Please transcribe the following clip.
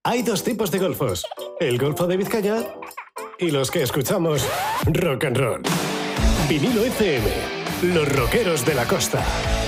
Hay dos tipos de golfos. El Golfo de Vizcaya y los que escuchamos rock and roll. Vinilo FM, los rockeros de la costa.